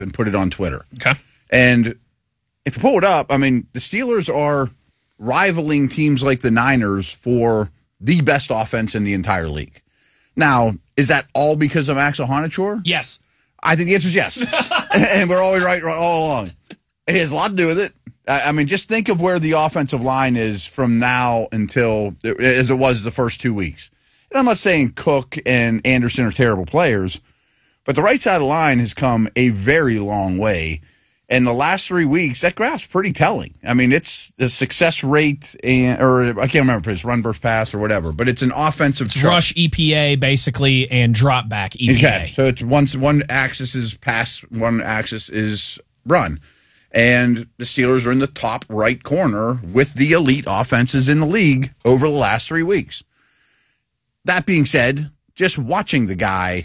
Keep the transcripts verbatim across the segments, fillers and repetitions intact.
and put it on Twitter. Okay. And if you pull it up, I mean, the Steelers are rivaling teams like the Niners for the best offense in the entire league. Now, is that all because of Max Ahanachour? Yes. I think the answer is yes. And we're always right all along. It has a lot to do with it. I mean, just think of where the offensive line is from now until as it was the first two weeks. And I'm not saying Cook and Anderson are terrible players, but the right side of the line has come a very long way. And the last three weeks, that graph's pretty telling. I mean, it's the success rate, and, or I can't remember if it's run versus pass or whatever, but it's an offensive it's rush E P A basically and drop back E P A. Okay, so it's one, one axis is pass, one axis is run. And the Steelers are in the top right corner with the elite offenses in the league over the last three weeks. That being said, just watching the guy,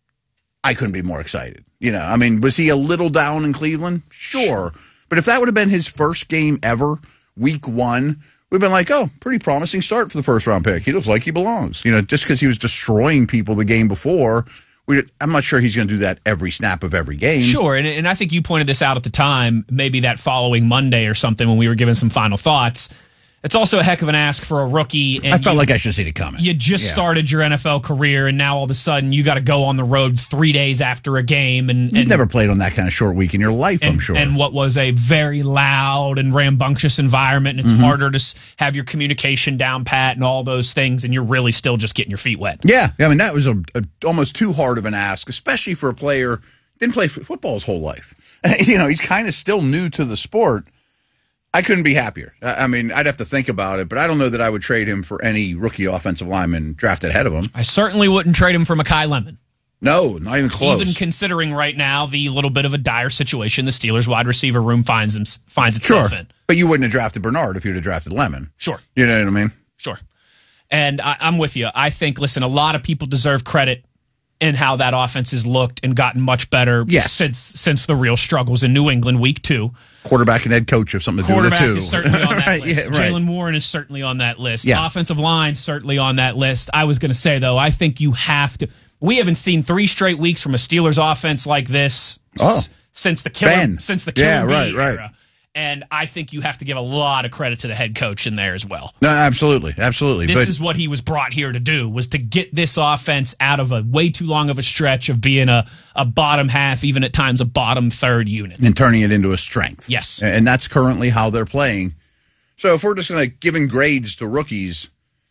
I couldn't be more excited. You know, I mean, was he a little down in Cleveland? Sure. But if that would have been his first game ever, week one, we've been like, oh, pretty promising start for the first round pick. He looks like he belongs. You know, just because he was destroying people the game before, we, I'm not sure he's going to do that every snap of every game. Sure, and, and I think you pointed this out at the time, maybe that following Monday or something when we were giving some final thoughts. It's also a heck of an ask for a rookie. And I felt you, like I should see it coming. You just yeah. started your N F L career, and now all of a sudden you got to go on the road three days after a game. And, You've and, never played on that kind of short week in your life, and, I'm sure. And what was a very loud and rambunctious environment, and it's mm-hmm. harder to have your communication down pat and all those things, and you're really still just getting your feet wet. Yeah, I mean, that was a, a almost too hard of an ask, especially for a player who didn't play football his whole life. You know, he's kind of still new to the sport. I couldn't be happier. I mean, I'd have to think about it, but I don't know that I would trade him for any rookie offensive lineman drafted ahead of him. I certainly wouldn't trade him for Mekhi Lemon. No, not even close. Even considering right now the little bit of a dire situation the Steelers wide receiver room finds them, finds itself sure. in. But you wouldn't have drafted Bernard if you'd have drafted Lemon. Sure. You know what I mean? Sure. And I, I'm with you. I think, listen, a lot of people deserve credit in how that offense has looked and gotten much better yes. since since the real struggles in New England week two. Quarterback and head coach have something to do with it, too. Quarterback is certainly on that right, list. yeah, right. Jaylen Warren is certainly on that list. Yeah. Offensive line certainly on that list. I was going to say, though, I think you have to. We haven't seen three straight weeks from a Steelers offense like this oh. s- since the killer Ben. since the killer yeah, bee right, era. Right. And I think you have to give a lot of credit to the head coach in there as well. No, absolutely, absolutely. This but, is what he was brought here to do, was to get this offense out of a way too long of a stretch of being a, a bottom half, even at times a bottom third unit. And turning it into a strength. Yes. And that's currently how they're playing. So if we're just going to giving grades to rookies,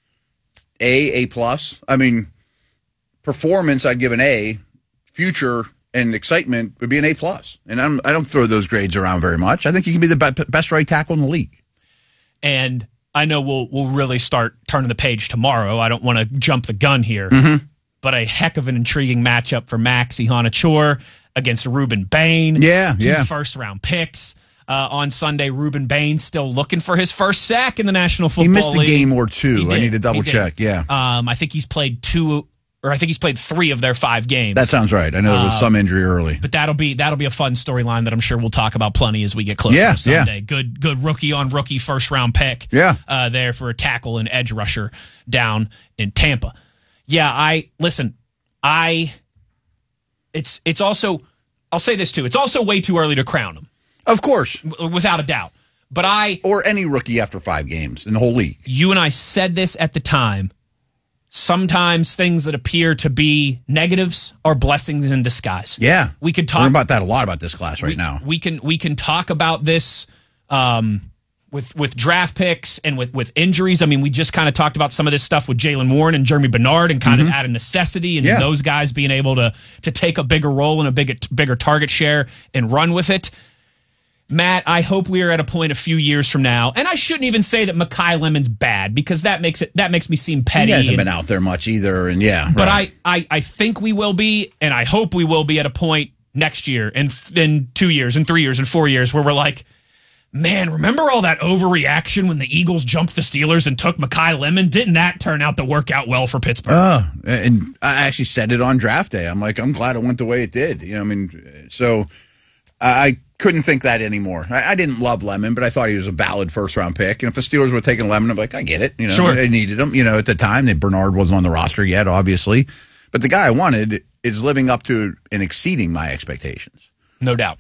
A, A plus. I mean, performance, I'd give an A. Future and excitement would be an A plus. And I'm, I don't throw those grades around very much. I think he can be the be- best right tackle in the league. And I know we'll we'll really start turning the page tomorrow. I don't want to jump the gun here, mm-hmm. but a heck of an intriguing matchup for Max Ihanachour against Ruben Bain. Yeah, Two yeah. first round picks. Uh, on Sunday, Ruben Bain still looking for his first sack in the National Football League. He missed a League. game or two. I need to double check. Yeah. Um, I think he's played two. Or I think he's played three of their five games. That sounds right. I know there was um, some injury early, but that'll be that'll be a fun storyline that I'm sure we'll talk about plenty as we get closer yeah, to Sunday. Yeah. Good, good rookie on rookie first round pick. Yeah, uh, there for a tackle and edge rusher down in Tampa. Yeah, I listen. I. It's it's also. I'll say this too. It's also way too early to crown him. Of course, without a doubt. But I or any rookie after five games in the whole league. You and I said this at the time. Sometimes things that appear to be negatives are blessings in disguise. Yeah, we could talk We're about that a lot about this class right we, now. We can we can talk about this um, with with draft picks and with, with injuries. I mean, we just kind of talked about some of this stuff with Jaylen Warren and Jeremy Bernard, and kind mm-hmm. of out of necessity, and yeah. those guys being able to to take a bigger role and a bigger bigger target share and run with it. Matt, I hope we are at a point a few years from now, and I shouldn't even say that Mekhi Lemon's bad, because that makes it that makes me seem petty. He hasn't and, been out there much either, and yeah. But right. I, I, I think we will be, and I hope we will be at a point next year, and in two years, and three years, and four years, where we're like, man, remember all that overreaction when the Eagles jumped the Steelers and took Mekhi Lemon? Didn't that turn out to work out well for Pittsburgh? Uh, and I actually said it on draft day. I'm like, I'm glad it went the way it did. You know, I mean, so I couldn't think that anymore. I, I didn't love Lemon, but I thought he was a valid first-round pick. And if the Steelers were taking Lemon, I'm like, I get it. You know, sure. They needed him. You know, at the time, they, Bernard wasn't on the roster yet, obviously. But the guy I wanted is living up to and exceeding my expectations. No doubt.